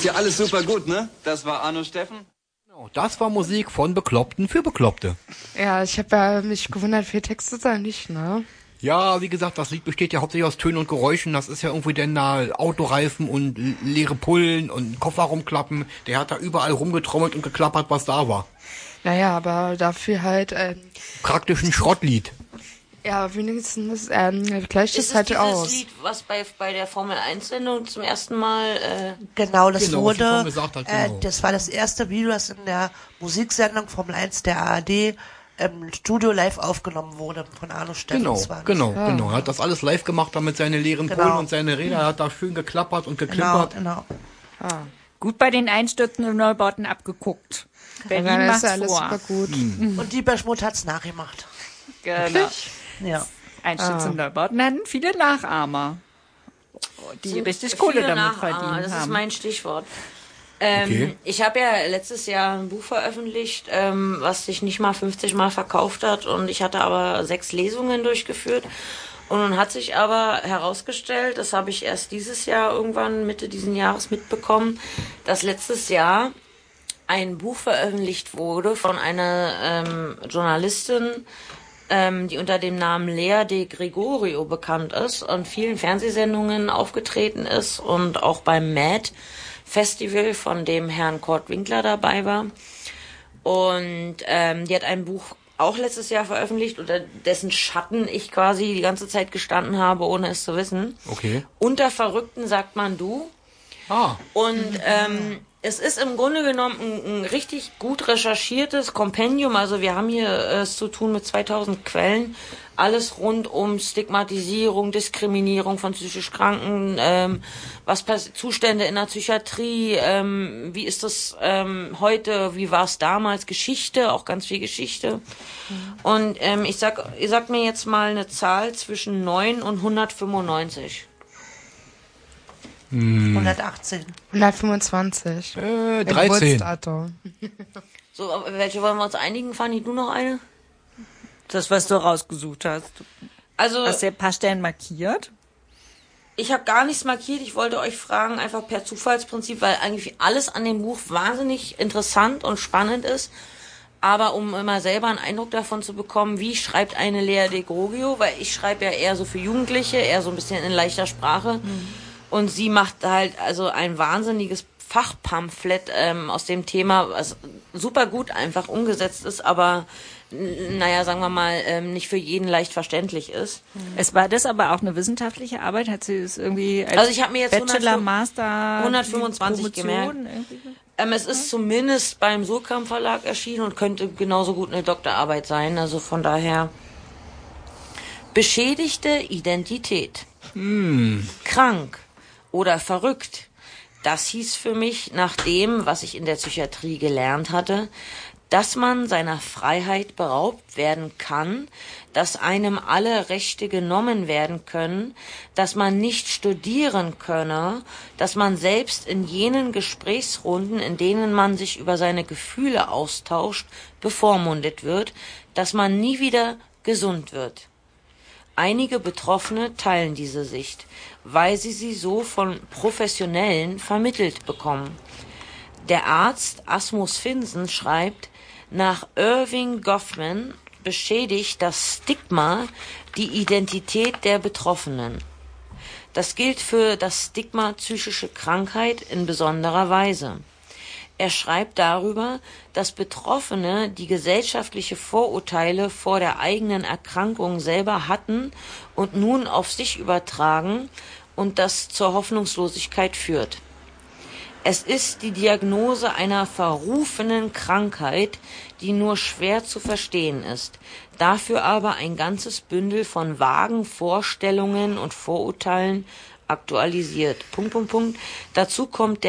ist ja alles super gut, ne? Das war Arno Steffen. Das war Musik von Bekloppten für Bekloppte. Ja, ich habe ja mich gewundert, viel Text ist da nicht, ne? Ja, wie gesagt, das Lied besteht ja hauptsächlich aus Tönen und Geräuschen. Das ist ja irgendwie denn da Autoreifen und leere Pullen und Kofferraumklappen. Der hat da überall rumgetrommelt und geklappert, was da war. Naja, aber dafür halt, Praktisch ein Schrottlied. ja, wenigstens gleicht es Ist halt es aus. dieses Lied, was bei der Formel-1-Sendung zum ersten Mal... Genau, das Genau, was die Frau wurde, gesagt hat, genau. das war das erste Video, das in der Musiksendung Formel 1 der ARD im Studio live aufgenommen wurde von Arno Steffen. Genau. Er hat das alles live gemacht, damit seine leeren Pullen und seine Räder. Er hat da schön geklappert und geklimpert. Genau. Gut bei den Einstürzen und Neubauten abgeguckt. Berlin Dann ist macht's ja alles vor. super gut. Und die Beschmut hat's nachgemacht. Genau. Ja. Einstürze und Neubauten hatten viele Nachahmer, die richtig Kohle viele damit Nachahmer, verdient das haben. ist mein Stichwort. Okay. Ich habe ja letztes Jahr ein Buch veröffentlicht, was sich nicht mal 50 Mal verkauft hat, und ich hatte aber 6 Lesungen durchgeführt. Und nun hat sich aber herausgestellt, das habe ich erst dieses Jahr irgendwann Mitte diesen Jahres mitbekommen, dass letztes Jahr ein Buch veröffentlicht wurde von einer Journalistin, die unter dem Namen Lea de Gregorio bekannt ist und vielen Fernsehsendungen aufgetreten ist und auch beim MAD Festival von dem Herrn Kurt Winkler dabei war. Und die hat ein Buch auch letztes Jahr veröffentlicht, unter dessen Schatten ich quasi die ganze Zeit gestanden habe, ohne es zu wissen. Okay. Unter Verrückten sagt man du. Und es ist im Grunde genommen ein richtig gut recherchiertes Kompendium. Also wir haben hier es zu tun mit 2000 Quellen. Alles rund um Stigmatisierung, Diskriminierung von psychisch Kranken, Zustände in der Psychiatrie, wie ist das heute, wie war es damals, Geschichte, auch ganz viel Geschichte. Und ihr sagt mir jetzt mal eine Zahl zwischen 9 und 195. 118. 125. 13. Geburtsdatum. So, auf welche wollen wir uns einigen? Fanny, du noch eine? Das, was du rausgesucht hast. Also, Hast du ein paar Stellen markiert? ich habe gar nichts markiert. Ich wollte euch fragen, einfach per Zufallsprinzip, weil eigentlich alles an dem Buch wahnsinnig interessant und spannend ist. Aber um immer selber einen Eindruck davon zu bekommen, wie schreibt eine Lea de Gregorio, weil ich schreibe ja eher so für Jugendliche, eher so ein bisschen in leichter Sprache. Und sie macht halt also ein wahnsinniges Fachpamphlet aus dem Thema, was super gut einfach umgesetzt ist, aber naja, sagen wir mal, nicht für jeden leicht verständlich ist. Es war das aber auch eine wissenschaftliche Arbeit? Hat sie es irgendwie als Also ich habe mir jetzt Bachelor, Master, 125 gemerkt. Es ist zumindest beim Surkamp Verlag erschienen und könnte genauso gut eine Doktorarbeit sein. Also von daher beschädigte Identität. Krank oder verrückt. Das hieß für mich, nach dem, was ich in der Psychiatrie gelernt hatte, dass man seiner Freiheit beraubt werden kann, dass einem alle Rechte genommen werden können, dass man nicht studieren könne, dass man selbst in jenen Gesprächsrunden, in denen man sich über seine Gefühle austauscht, bevormundet wird, dass man nie wieder gesund wird. Einige Betroffene teilen diese Sicht, weil sie so von Professionellen vermittelt bekommen. Der Arzt Asmus Finsen schreibt, nach Irving Goffman beschädigt das Stigma die Identität der Betroffenen. Das gilt für das Stigma psychische Krankheit in besonderer Weise. Er schreibt darüber, dass Betroffene die gesellschaftliche Vorurteile vor der eigenen Erkrankung selber hatten und nun auf sich übertragen und das zur Hoffnungslosigkeit führt. Es ist die Diagnose einer verrufenen Krankheit, die nur schwer zu verstehen ist, dafür aber ein ganzes Bündel von vagen Vorstellungen und Vorurteilen aktualisiert. Dazu kommt